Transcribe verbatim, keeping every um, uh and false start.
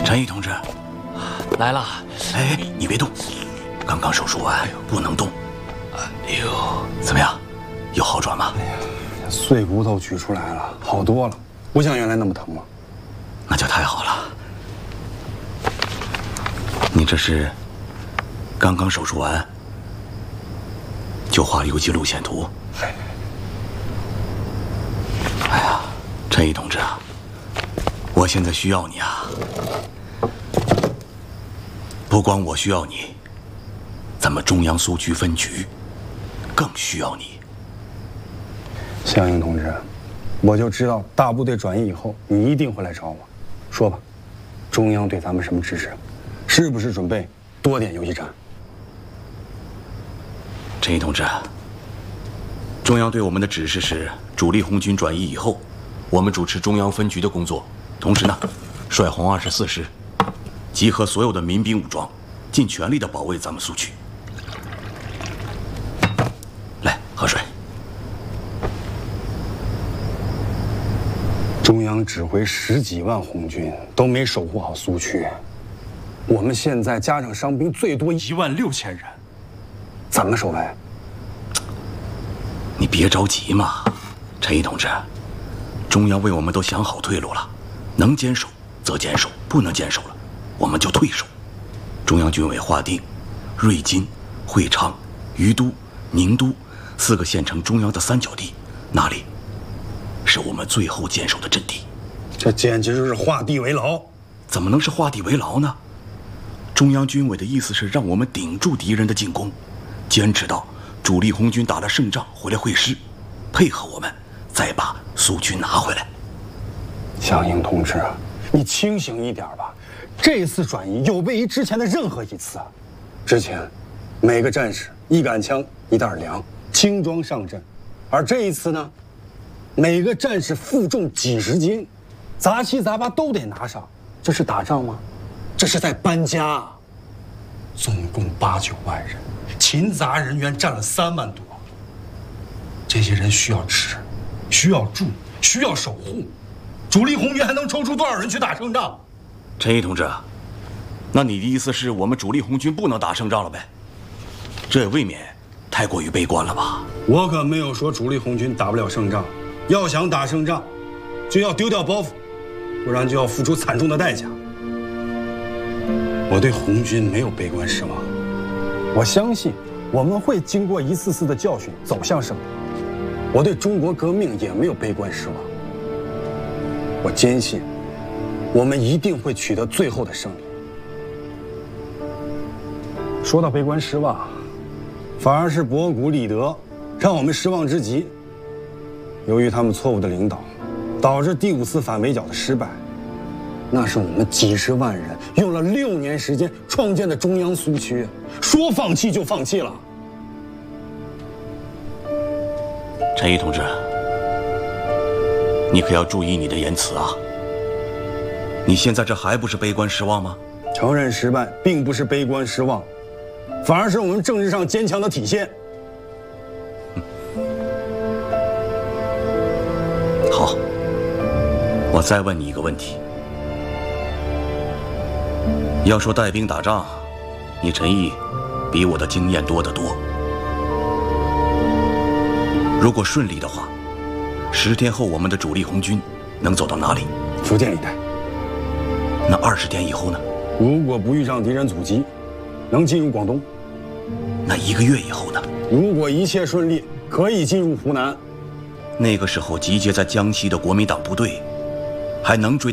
陈毅同志， 来了。 哎，你别动，刚刚手术完，不能动。哎呦，怎么样？有好转吗？ 哎呀，碎骨头取出来了，好多了，不像原来那么疼了。 那就太好了。你这是刚刚手术完，就画游击路线图？哎呀，陈毅同志啊，我现在需要你啊！不光我需要你，咱们中央苏区分局更需要你。 向英同志，我就知道大部队转移以后，你一定会来找我。说吧，中央对咱们什么指示？是不是准备多点游击战？ 陈毅同志，中央对我们的指示是，主力红军转移以后，我们主持中央分局的工作，同时呢，率红二十四师，集合所有的民兵武装，尽全力的保卫咱们苏区。来，喝水。 中央指挥十几万红军都没守护好苏区，我们现在加上伤兵最多一万六千人， 怎么守卫？ 你别着急嘛，陈毅同志，中央为我们都想好退路了，能坚守则坚守，不能坚守了，我们就退守。中央军委划定，瑞金、会昌、于都、宁都四个县城中央的三角地，那里是我们最后坚守的阵地。 这简直就是画地为牢！ 怎么能是画地为牢呢？中央军委的意思是让我们顶住敌人的进攻，坚持到主力红军打了胜仗回来会师，配合我们再把苏区拿回来。 向英同志，你清醒一点吧！这次转移有别于之前的任何一次。之前，每个战士一杆枪一袋粮，轻装上阵，而这一次呢，每个战士负重几十斤，杂七杂八都得拿上。这是打仗吗？这是在搬家。总共八九万人，勤杂人员占了三万多。这些人需要吃，需要住，需要守护。主力红军还能抽出多少人去打胜仗？ 陈毅同志，那你的意思是我们主力红军不能打胜仗了呗？这也未免太过于悲观了吧？ 我可没有说主力红军打不了胜仗，要想打胜仗，就要丢掉包袱，不然就要付出惨重的代价。我对红军没有悲观失望，我相信我们会经过一次次的教训走向胜利。我对中国革命也没有悲观失望，我坚信我们一定会取得最后的胜利。说到悲观失望，反而是博古、立德让我们失望之极。由于他们错误的领导，导致第五次反围剿的失败。那是我们几十万人用了六年时间创建的中央苏区，说放弃就放弃了。 陈毅同志，你可要注意你的言辞啊！你现在这还不是悲观失望吗？ 承认失败并不是悲观失望，反而是我们政治上坚强的体现。 好，我再问你一个问题。要说带兵打仗，你陈毅比我的经验多得多。如果顺利的话，十天后我们的主力红军能走到哪里？ 福建一带。 那二十天以后呢？ 如果不遇上敌人阻击，能进入广东。 那一个月以后呢？ 如果一切顺利，可以进入湖南。 那个时候集结在江西的国民党部队，还能追